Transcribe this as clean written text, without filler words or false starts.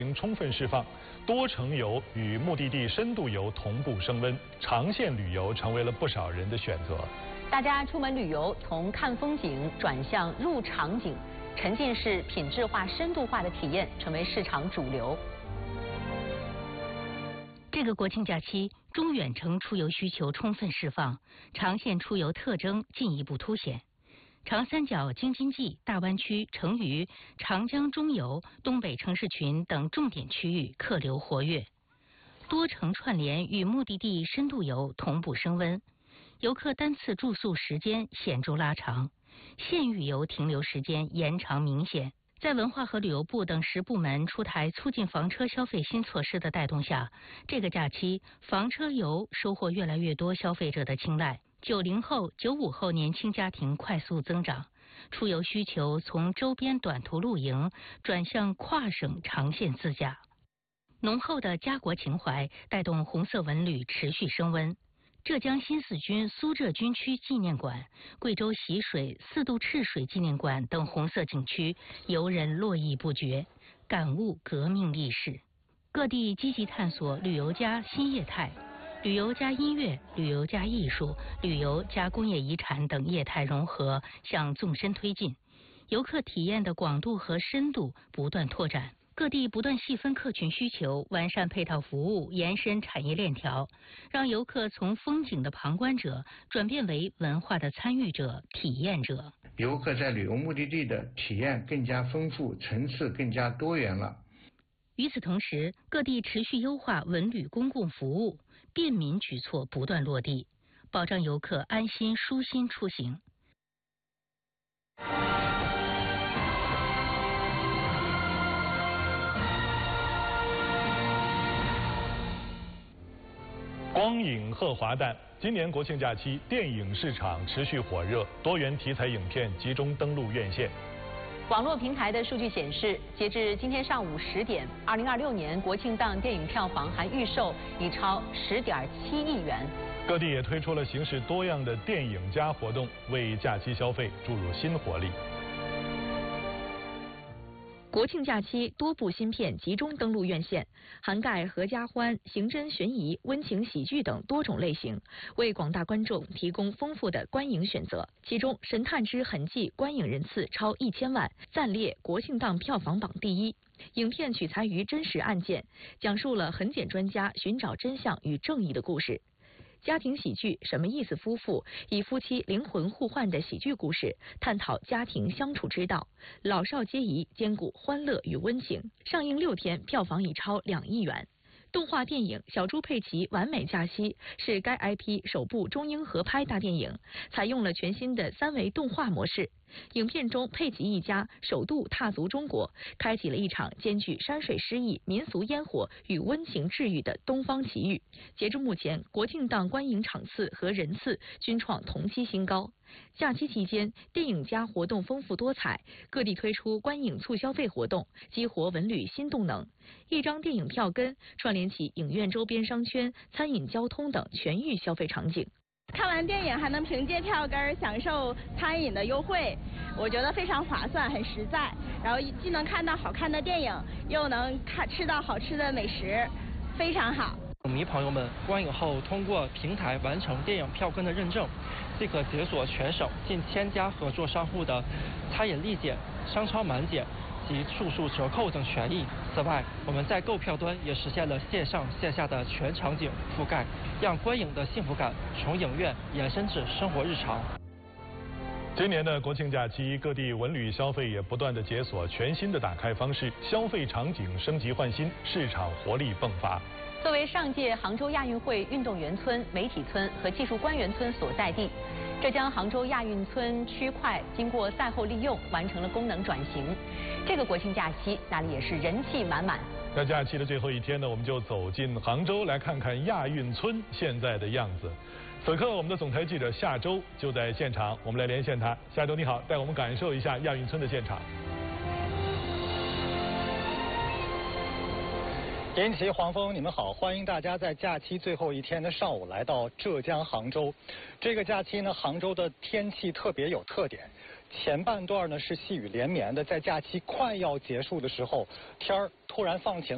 充分释放，多程游与目的地深度游同步升温，长线旅游成为了不少人的选择。 大家出门旅游从看风景转向入场景，沉浸式、品质化、深度化的体验成为市场主流。 这个国庆假期，中远程出游需求充分释放，长线出游特征进一步凸显。长三角、京津冀、大湾区、成渝、长江中游、东北城市群等重点区域客流活跃，多程串联与目的地深度游同步升温，游客单次住宿时间显著拉长，县域游停留时间延长明显。在文化和旅游部等10部门出台促进房车消费新措施的带动下，这个假期房车游收获越来越多消费者的青睐。90后、95后年轻家庭快速增长，出游需求从周边短途露营转向跨省长线自驾。浓厚的家国情怀带动红色文旅持续升温。浙江新四军苏浙军区纪念馆、贵州习水4渡赤水纪念馆等红色景区游人络绎不绝，感悟革命历史。各地积极探索旅游加新业态、旅游加音乐、旅游加艺术、旅游加工业遗产等业态融合向纵深推进，游客体验的广度和深度不断拓展。各地不断细分客群需求，完善配套服务，延伸产业链条，让游客从风景的旁观者转变为文化的参与者、体验者。 游客在旅游目的地的体验更加丰富，层次更加多元了。 与此同时，各地持续优化文旅公共服务，便民举措不断落地，保障游客安心舒心出行。 光影贺华诞，今年国庆假期电影市场持续火热，多元题材影片集中登陆院线。 网络平台的数据显示，截至今天上午10点，2026年国庆档电影票房含预售已超10.7亿元。 各地也推出了形式多样的电影加活动，为假期消费注入新活力。 国庆假期多部新片集中登陆院线，涵盖合家欢、刑侦悬疑、温情喜剧等多种类型，为广大观众提供丰富的观影选择。其中，《神探之痕迹》观影人次超1000万，暂列国庆档票房榜第1。影片取材于真实案件，讲述了痕检专家寻找真相与正义的故事。家庭喜剧《什么意思夫妇》以夫妻灵魂互换的喜剧故事，探讨家庭相处之道，老少皆宜，兼顾欢乐与温情。上映6天，票房已超2亿元。动画电影《小猪佩奇完美假期》是该 IP 首部中英合拍大电影，采用了全新的3维动画模式。影片中，佩奇一家首度踏足中国，开启了一场兼具山水诗意、民俗烟火与温情治愈的东方奇遇。截至目前，国庆档观影场次和人次均创同期新高。假期期间，电影加活动丰富多彩，各地推出观影促消费活动，激活文旅新动能。一张电影票根串联起影院周边商圈、餐饮、交通等全域消费场景。 看完电影还能凭借票根享受餐饮的优惠，我觉得非常划算，很实在。然后既能看到好看的电影，又能吃到好吃的美食，非常好。 影迷朋友们观影后通过平台完成电影票根的认证，即可解锁全省近1000家合作商户的餐饮立减、商超满减及住宿折扣等权益。此外，我们在购票端也实现了线上线下的全场景覆盖，让观影的幸福感从影院延伸至生活日常。 今年的国庆假期，各地文旅消费也不断的解锁全新的打开方式，消费场景升级换新，市场活力迸发。 作为上届杭州亚运会运动员村、媒体村和技术官员村所在地，浙江杭州亚运村区块经过赛后利用，完成了功能转型。这个国庆假期，那里也是人气满满。 在假期的最后一天呢，我们就走进杭州，来看看亚运村现在的样子。此刻，我们的总台记者夏周就在现场，我们来连线他。夏周你好，带我们感受一下亚运村的现场。 延琪、黄蜂，你们好！欢迎大家在假期最后一天的上午来到浙江杭州。这个假期呢，杭州的天气特别有特点。前半段呢是细雨连绵的，在假期快要结束的时候，天儿突然放晴。